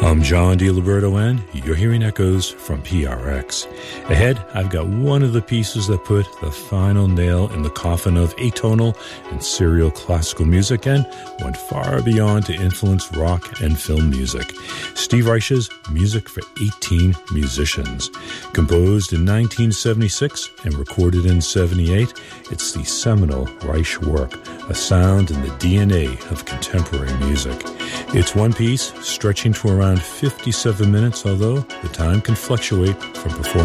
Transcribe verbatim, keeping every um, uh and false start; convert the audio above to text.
I'm John DiLiberto, and you're hearing echoes from P R X. Ahead, I've got one of the pieces that put the final nail in the coffin of atonal and serial classical music and went far beyond to influence rock and film music. Steve Reich's Music for eighteen Musicians. Composed in nineteen seventy-six and recorded in seventy-eight, it's the seminal Reich work, a sound in the D N A of contemporary music. It's one piece, stretching to around fifty-seven minutes, although the time can fluctuate from performance